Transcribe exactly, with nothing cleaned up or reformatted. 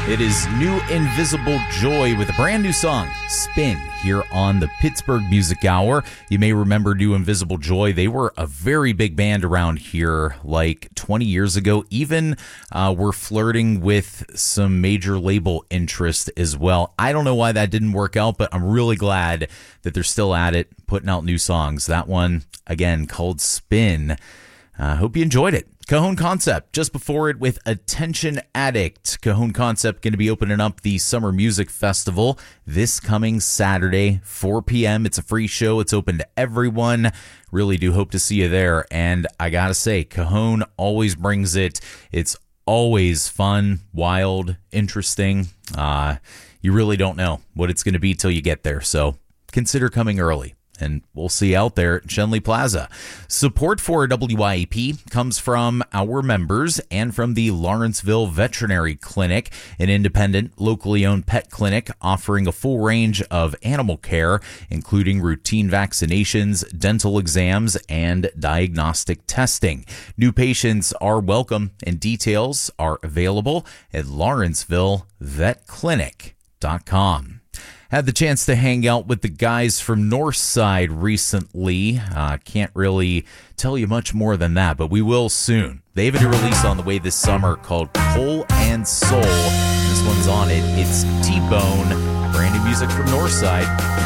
It is New Invisible Joy with a brand new song, Spin, here on the Pittsburgh Music Hour. You may remember New Invisible Joy. They were a very big band around here like twenty years ago. Even uh, were flirting with some major label interest as well. I don't know why that didn't work out, but I'm really glad that they're still at it, putting out new songs. That one, again, called Spin. I uh, hope you enjoyed it. Cajon Concept, just before it with Attention Addict. Cajon Concept going to be opening up the Summer Music Festival this coming Saturday, four p.m. It's a free show. It's open to everyone. Really do hope to see you there. And I got to say, Cajon always brings it. It's always fun, wild, interesting. Uh, you really don't know what it's going to be till you get there. So consider coming early. And we'll see you out there at Schenley Plaza. Support for W Y A P comes from our members and from the Lawrenceville Veterinary Clinic, an independent, locally owned pet clinic offering a full range of animal care, including routine vaccinations, dental exams, and diagnostic testing. New patients are welcome, and details are available at lawrenceville vet clinic dot com. Had the chance to hang out with the guys from Northside recently. Uh, can't really tell you much more than that, but we will soon. They have a new release on the way this summer called Coal and Soul. This one's on it. It's T-Bone, brand new music from Northside.